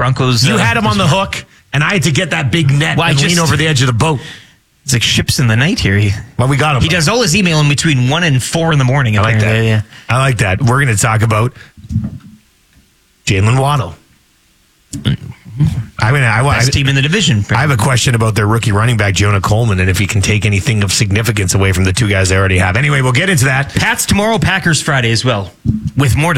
Broncos. You had him on the hook, and I had to get that big net and lean over the edge of the boat. It's like ships in the night here. Well, we got him. He does all his emailing between 1 and 4 in the morning. I like that. Yeah. I like that. We're going to talk about Jalen Waddle. Best team in the division. I have a question about their rookie running back, Jonah Coleman, and if he can take anything of significance away from the two guys they already have. Anyway, we'll get into that. Pats tomorrow, Packers Friday as well, with more to